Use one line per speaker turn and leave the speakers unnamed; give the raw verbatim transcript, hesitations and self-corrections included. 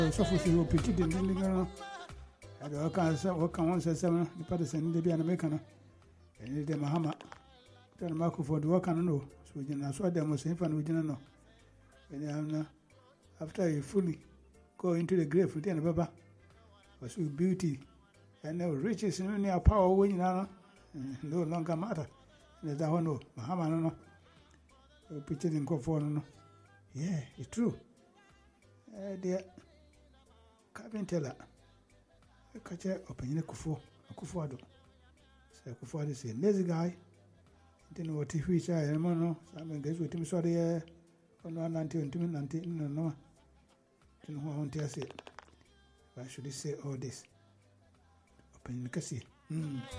so for you picture the dinner. I don't can't work on one seven, the partisan, the Biana Mecano, and the Mahama. Tell Marco for the work I know, so you know, so they must infant with dinner. And after you fully go into the grave with the Baba, was with beauty and no riches in your power when you know, no longer matter. And that one, no, Mahama, no, picture in Cofor. Yeah, it's true. Uh, dear Cabin Teller, I catch a opinion Kufo, a Kufuado. Say Kufuado is a lazy guy. Didn't know what if we try a mono, some engage with him. Sorry, or no, until until no, no. To know what I want to say. Why should he say all this? Opinion Cassie.